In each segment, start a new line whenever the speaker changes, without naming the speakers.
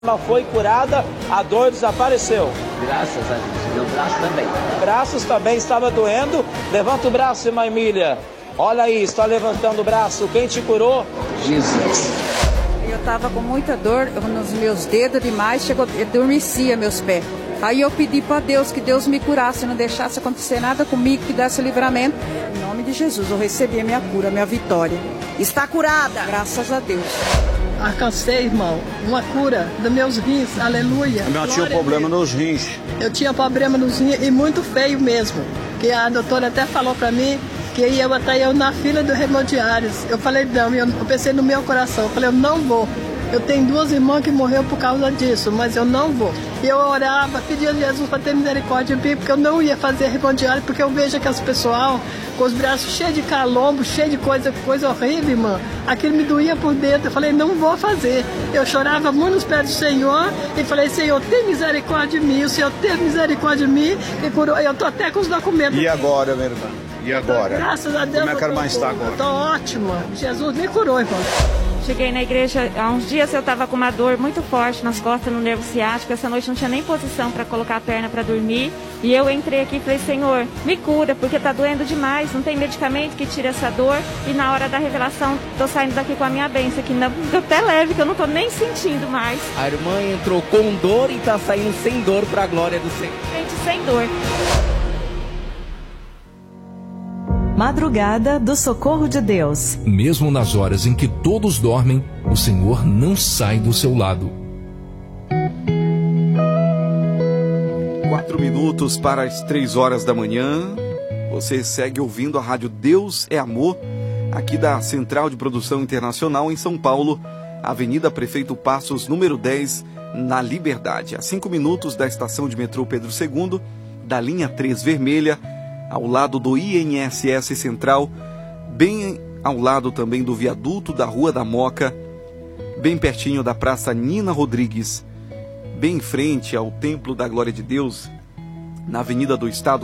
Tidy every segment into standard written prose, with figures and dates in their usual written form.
Ela foi curada, a dor desapareceu.
Graças a Deus. Meu braço também.
Braços também estava doendo. Levanta o braço, irmã Emília. Olha aí, está levantando o braço. Quem te curou?
Jesus.
Eu estava com muita dor nos meus dedos demais, adormecia meus pés. Aí eu pedi para Deus que Deus me curasse, não deixasse acontecer nada comigo, que desse livramento. Em nome de Jesus, eu recebi a minha cura, a minha vitória. Está curada, graças a Deus.
Alcancei, irmão, uma cura dos meus rins, aleluia.
Eu tinha um problema nos rins.
Eu tinha problema nos rins e muito feio mesmo. Que a doutora até falou para mim que ia botar eu na fila do hemodiálise. Eu falei, não, eu pensei no meu coração, eu falei, eu não vou. Eu tenho duas irmãs que morreram por causa disso, mas eu não vou. E eu orava, pedia a Jesus para ter misericórdia de mim, porque eu não ia fazer hemodiálise, porque eu vejo aqueles pessoal com os braços cheios de calombo, cheio de coisa horrível, irmã. Aquilo me doía por dentro. Eu falei, não vou fazer. Eu chorava muito nos pés do Senhor e falei, Senhor, tem misericórdia de mim. O Senhor teve misericórdia de mim e curou. Eu estou até com os documentos.
E agora, minha irmã? E agora?
Graças a Deus.
Como é que a irmã está agora?
Estou ótima. Jesus me curou, irmão.
Cheguei na igreja, há uns dias eu estava com uma dor muito forte nas costas, no nervo ciático. Essa noite não tinha nem posição para colocar a perna para dormir. E eu entrei aqui e falei, Senhor, me cura, porque está doendo demais. Não tem medicamento que tire essa dor. E na hora da revelação, estou saindo daqui com a minha bênção, que até leve, que eu não estou nem sentindo mais.
A irmã entrou com dor e está saindo sem dor para a glória do Senhor.
Gente, sem dor.
Madrugada do Socorro de Deus.
Mesmo nas horas em que todos dormem, o Senhor não sai do seu lado.
4 minutos para as 3 horas da manhã. Você segue ouvindo a rádio Deus é Amor, aqui da Central de Produção Internacional em São Paulo, Avenida Prefeito Passos, número 10, na Liberdade. A 5 minutos da estação de metrô Pedro II, da linha 3 vermelha, ao lado do INSS Central, bem ao lado também do viaduto da Rua da Moca, bem pertinho da Praça Nina Rodrigues, bem em frente ao Templo da Glória de Deus, na Avenida do Estado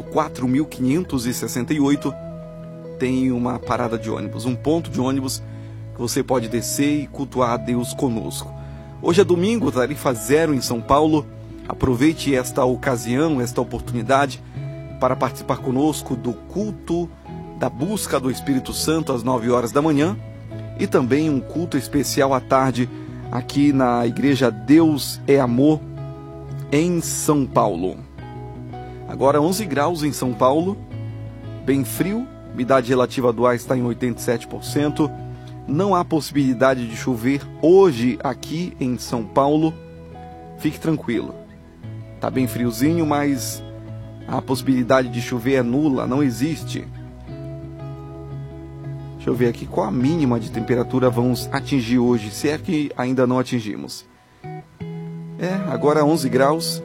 4568, tem uma parada de ônibus, um ponto de ônibus que você pode descer e cultuar a Deus conosco. Hoje é domingo, tarifa zero em São Paulo. Aproveite esta ocasião, esta oportunidade, para participar conosco do culto da busca do Espírito Santo às 9 horas da manhã e também um culto especial à tarde aqui na Igreja Deus é Amor em São Paulo. Agora 11 graus em São Paulo, bem frio, umidade relativa do ar está em 87%, não há possibilidade de chover hoje aqui em São Paulo, fique tranquilo, tá bem friozinho, mas a possibilidade de chover é nula, não existe. Deixa eu ver aqui qual a mínima de temperatura vamos atingir hoje, se é que ainda não atingimos. Agora 11 graus.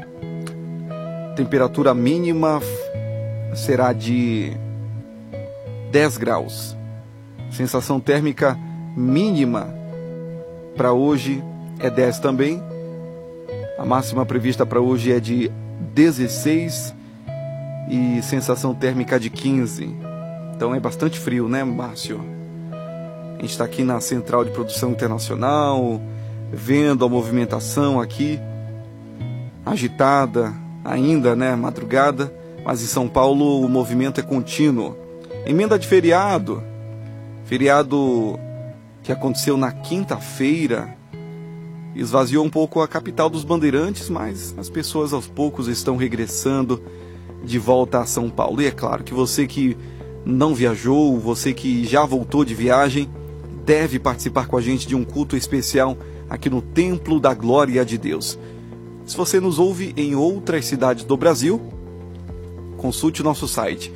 Temperatura mínima será de 10 graus. Sensação térmica mínima para hoje é 10 também. A máxima prevista para hoje é de 16 e sensação térmica de 15. Então é bastante frio, né, Márcio? A gente está aqui na Central de Produção Internacional, vendo a movimentação aqui, agitada ainda, né, madrugada, mas em São Paulo o movimento é contínuo. Emenda de feriado que aconteceu na quinta-feira, esvaziou um pouco a capital dos bandeirantes, mas as pessoas aos poucos estão regressando de volta a São Paulo. E é claro que você que não viajou, você que já voltou de viagem, deve participar com a gente de um culto especial aqui no Templo da Glória de Deus. Se você nos ouve em outras cidades do Brasil, consulte o nosso site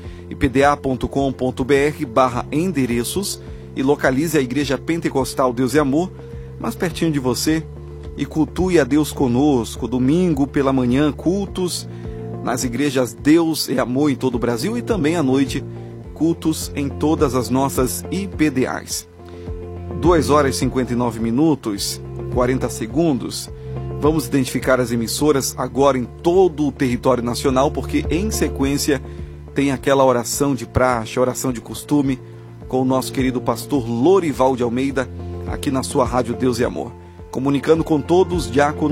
ipda.com.br/endereços e localize a Igreja Pentecostal Deus e Amor mais pertinho de você e cultue a Deus conosco. Domingo pela manhã, cultos nas igrejas Deus e Amor em todo o Brasil e também à noite, cultos em todas as nossas IPDAs. 2 horas e 59 minutos, 40 segundos. Vamos identificar as emissoras agora em todo o território nacional, porque em sequência tem aquela oração de praxe, oração de costume, com o nosso querido pastor Lorival de Almeida, aqui na sua Rádio Deus e Amor. Comunicando com todos, diácono